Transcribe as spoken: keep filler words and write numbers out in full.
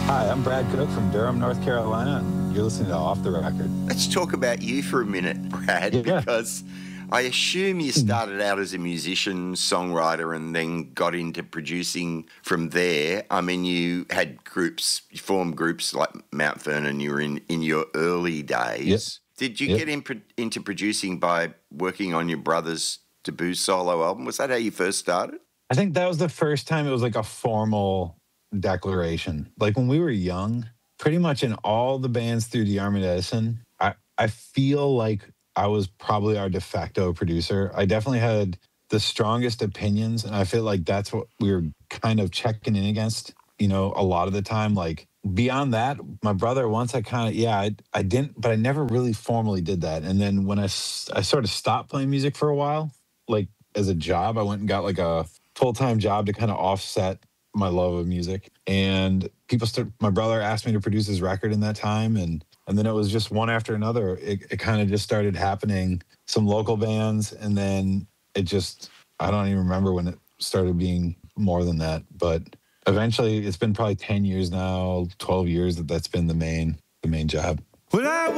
Hi, I'm Brad Cook from Durham, North Carolina, and you're listening to Off the Record. Let's talk about you for a minute, Brad, Yeah. because I assume you started out as a musician, songwriter, and then got into producing from there. I mean, you had groups, you formed groups like Mount Vernon, you were in, in your early days. Yep. Did you Yep. get in, into producing by working on your brother's debut solo album? Was that how you first started? I think that was the first time it was like a formal declaration. Like when we were young, pretty much in all the bands through the Army Edison, I, I feel like I was probably our de facto producer. I definitely had the strongest opinions, and I feel like that's what we were kind of checking in against, you know, a lot of the time. Like beyond that, my brother, once I kind of, yeah, I, I didn't, but I never really formally did that. And then when I, s- I sort of stopped playing music for a while, like as a job, I went and got like a full-time job to kind of offset my love of music. And people start, my brother asked me to produce his record in that time. And, and then it was just one after another. It, it kind of just started happening, some local bands. And then it just, I don't even remember when it started being more than that. But eventually it's been probably ten years now, twelve years that that's been the main, the main job. Well, I